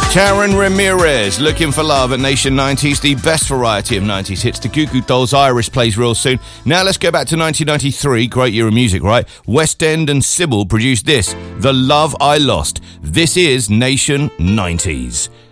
Karen Ramirez, Looking for Love at Nation 90s, the best variety of 90s hits. The Goo Goo Dolls Iris plays real soon. Now let's go back to 1993, great year of music, right? West End and Sybil produced this, The Love I Lost. This is Nation 90s.